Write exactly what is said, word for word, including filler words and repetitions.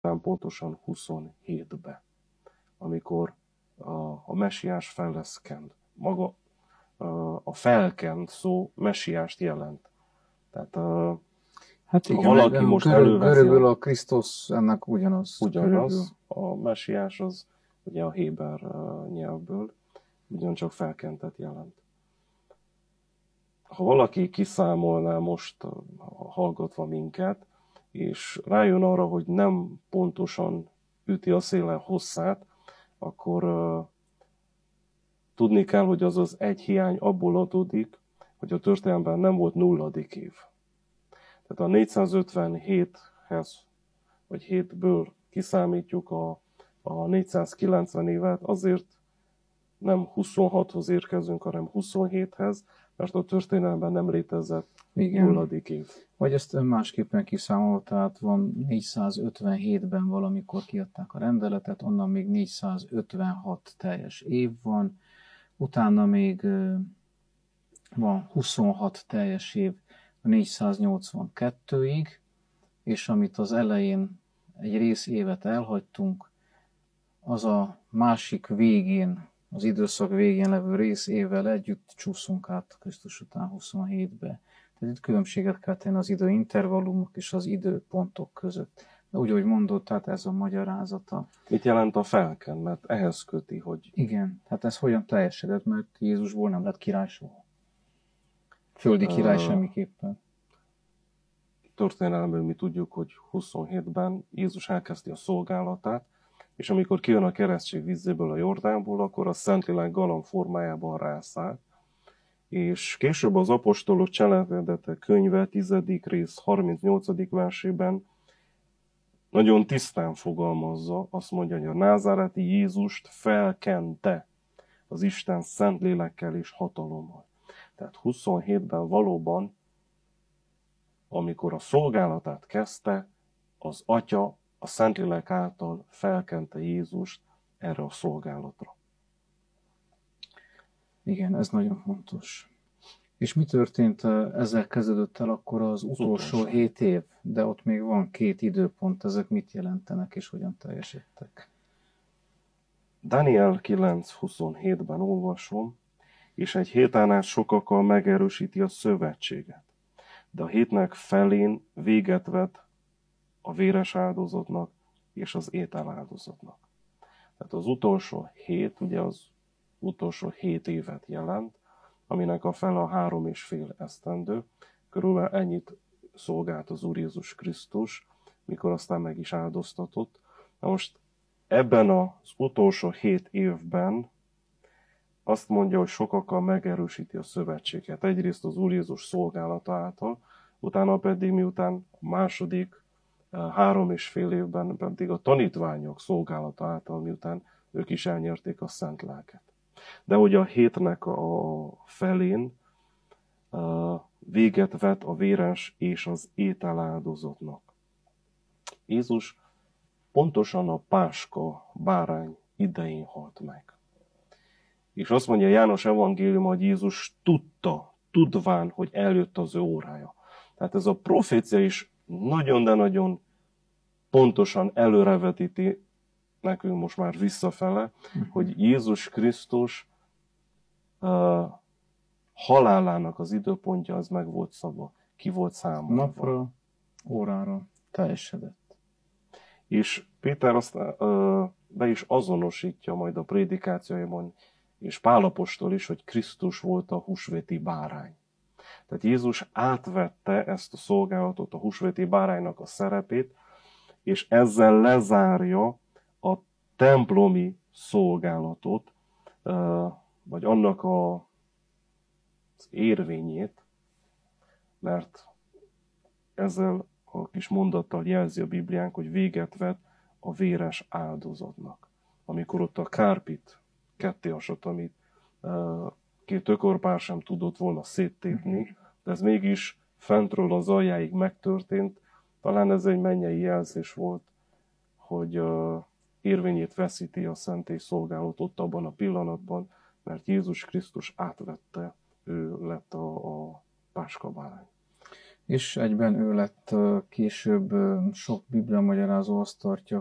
pontosan huszonhétbe, amikor a, a mesiás fel lesz kent. Maga a, a felkent szó mesiást jelent. Tehát a, hát igen, ha valaki most görög, előveszi... Görögül a Krisztus ennek ugyanaz. Ugyanaz, a mesiás az ugye a héber nyelvből ugyancsak felkentet jelent. Ha valaki kiszámolná most, hallgatva minket, és rájön arra, hogy nem pontosan üti a szélen hosszát, akkor uh, tudni kell, hogy az az egy hiány abból adódik, hogy a történelemben nem volt nulladik év. Tehát a négyszázötvenhéthez, vagy hétből kiszámítjuk a, a négyszázkilencven évet, azért nem huszonhathoz érkezünk, hanem huszonhéthez, mert a történelemben nem létezett igen. nulladik év. Vagy ezt másképpen kiszámolva, tehát van négyszázötvenhétben valamikor kiadták a rendeletet, onnan még négyszázötvenhat teljes év van, utána még van huszonhat teljes év a négyszáznyolcvankettőig, és amit az elején egy rész évet elhagytunk, az a másik végén, az időszak végén levő rész évvel együtt csúszunk át Krisztus után huszonhétbe. Tehát itt különbséget kell tenni az időintervallumok és az időpontok között. De úgy, ahogy mondod, tehát ez a magyarázata. Mit jelent a felken? Mert ehhez köti, hogy... Igen, hát ez hogyan teljesedett, mert Jézusból nem lett király soha. Földi király uh, semmiképpen. Történelemből mi tudjuk, hogy huszonhétben Jézus elkezdti a szolgálatát, és amikor kijön a keresztség vízéből a Jordánból, akkor a Szentlélek galamb formájában rászáll. És később az apostolok cselekedete könyve tizedik rész harmincnyolcadik versében nagyon tisztán fogalmazza, azt mondja, hogy a názáreti Jézust felkente az Isten Szentlélekkel és hatalommal. Tehát huszonhétben valóban, amikor a szolgálatát kezdte, az Atya a Szentlélek által felkente Jézust erre a szolgálatra. Igen, ez nagyon fontos. És mi történt, ezzel kezdődött el akkor az, az utolsó, utolsó hét év, de ott még van két időpont, ezek mit jelentenek és hogyan teljesítettek? Dániel kilenc huszonhétben olvasom, és egy héten át sokakkal megerősíti a szövetséget, de a hétnek felén véget vet a véres áldozatnak és az ételáldozatnak. Tehát az utolsó hét, ugye az utolsó hét évet jelent, aminek a fele a három és fél esztendő. Körülbelül ennyit szolgált az Úr Jézus Krisztus, mikor aztán meg is áldoztatott. Na most ebben az utolsó hét évben azt mondja, hogy sokakkal megerősíti a szövetséget. Egyrészt az Úr Jézus szolgálata által, utána pedig miután a második három és fél évben pedig a tanítványok szolgálata által, miután ők is elnyerték a szent lelket. De hogy a hétnek a felén véget vet a véres és az ételáldozatnak. Jézus pontosan a Páska bárány idején halt meg. És azt mondja János evangélium, hogy Jézus tudta, tudván, hogy eljött az ő órája. Tehát ez a profécia is nagyon, de nagyon pontosan előrevetíti nekünk most már visszafele, hogy Jézus Krisztus uh, halálának az időpontja az meg volt szabva. Ki volt számolva. Napra, órára teljesedett. És Péter azt uh, be is azonosítja majd a prédikációjában, és Pál apostol is, hogy Krisztus volt a húsvéti bárány. Tehát Jézus átvette ezt a szolgálatot, a húsvéti báránynak a szerepét, és ezzel lezárja a templomi szolgálatot, vagy annak a, az érvényét, mert ezzel a kis mondattal jelzi a Bibliánk, hogy véget vet a véres áldozatnak. Amikor ott a kárpit kettéasott, amit két ökorpár sem tudott volna széttépni, de ez mégis fentről az aljáig megtörtént. Talán ez egy mennyei jelzés volt, hogy uh, érvényét veszíti a szentély szolgálat ott abban a pillanatban, mert Jézus Krisztus átvette, ő lett a, a páskabárány. és egyben ő lett később sok bibliamagyarázó azt tartja,